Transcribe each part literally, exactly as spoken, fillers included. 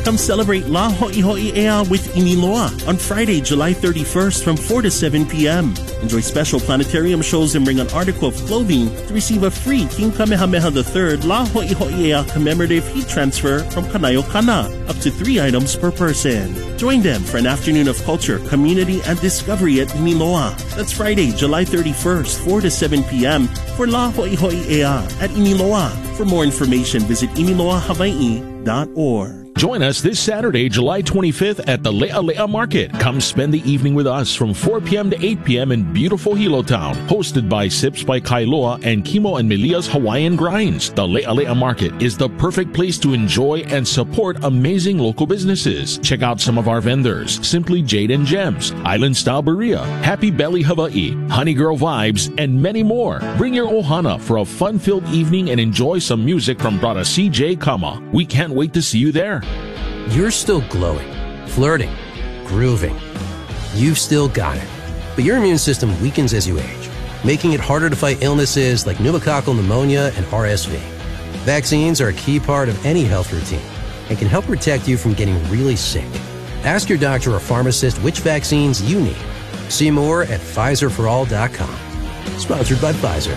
Come celebrate La Ho'iho'i'ea with Iniloa on Friday, July thirty-first from four to seven p.m. Enjoy special planetarium shows and bring an article of clothing to receive a free King Kamehameha the third La Ho'iho'i'ea commemorative heat transfer from Kanayo Kana, up to three items per person. Join them for an afternoon of culture, community, and discovery at Iniloa. That's Friday, July thirty-first, four to seven p.m. for La Ho'iho'i'ea at Iniloa. For more information, visit iniloa hawaii dot org. Join us this Saturday, July twenty-fifth at the Le'ale'a Market. Come spend the evening with us from four p.m. to eight p.m. in beautiful Hilo Town. Hosted by Sips by Kailoa and Kimo and Melia's Hawaiian Grinds. The Le'ale'a Market is the perfect place to enjoy and support amazing local businesses. Check out some of our vendors: Simply Jade and Gems, Island Style Berea, Happy Belly Hawaii, Honey Girl Vibes, and many more. Bring your ohana for a fun-filled evening and enjoy some music from Brother C J Kama. We can't wait to see you there. You're still glowing, flirting, grooving. You've still got it. But your immune system weakens as you age, making it harder to fight illnesses like pneumococcal pneumonia and R S V. Vaccines are a key part of any health routine and can help protect you from getting really sick. Ask your doctor or pharmacist which vaccines you need. See more at Pfizer for all dot com. Sponsored by Pfizer.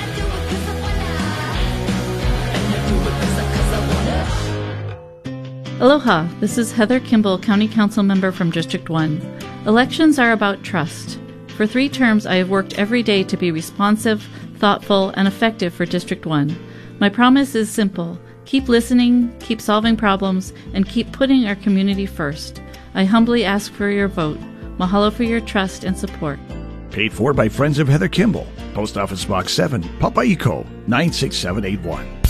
Aloha, this is Heather Kimball, County Council member from District one. Elections are about trust. For three terms, I have worked every day to be responsive, thoughtful, and effective for District one. My promise is simple. Keep listening, keep solving problems, and keep putting our community first. I humbly ask for your vote. Mahalo for your trust and support. Paid for by Friends of Heather Kimball. Post Office Box seven, Papaico, nine six seven eight one.